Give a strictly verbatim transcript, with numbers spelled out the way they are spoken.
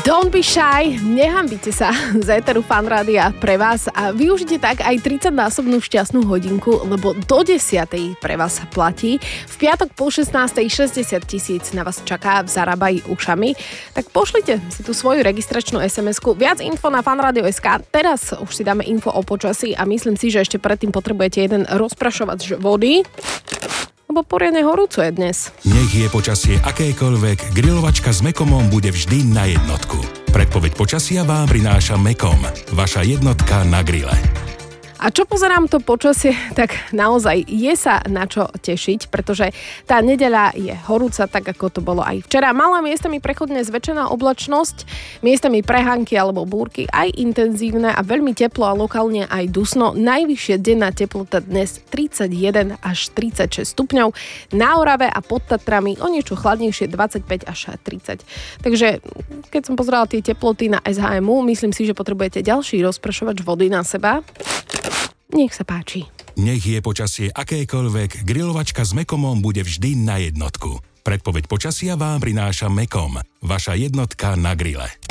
Don't be shy, nehambite sa. Z éteru Fan Rádia pre vás a využite tak aj tridsaťnásobnú šťastnú hodinku, lebo do desiatej pre vás platí. V piatok po šestnástej šesťdesiat tisíc na vás čaká v Zarábaj ušami. Tak pošlite si tú svoju registračnú es em esku. Viac info na fanradio bodka es ká. Teraz už si dáme info o počasí a myslím si, že ešte predtým potrebujete jeden rozprašovač vody. Lebo poriadne horúco je dnes. Nech je počasie akékoľvek, grilovačka s Mekomom bude vždy na jednotku. Predpoveď počasia vám prináša Mekom, vaša jednotka na grille. A čo pozerám to počasie, tak naozaj je sa na čo tešiť, pretože tá nedeľa je horúca, tak ako to bolo aj včera. Mala miestami prechodne zväčšená oblačnosť, miestami prehánky alebo búrky, aj intenzívne a veľmi teplo a lokálne aj dusno. Najvyššia denná teplota dnes tridsaťjeden až tridsaťšesť stupňov, na Orave a pod Tatrami o niečo chladnejšie dvadsaťpäť až tridsať. Takže keď som pozerala tie teploty na es há em ú, myslím si, že potrebujete ďalší rozpršovač vody na seba. Nech sa páči. Nech je počasie akékoľvek, grilovačka s Mekomom bude vždy na jednotku. Predpoveď počasia vám prináša Mekom, vaša jednotka na grille.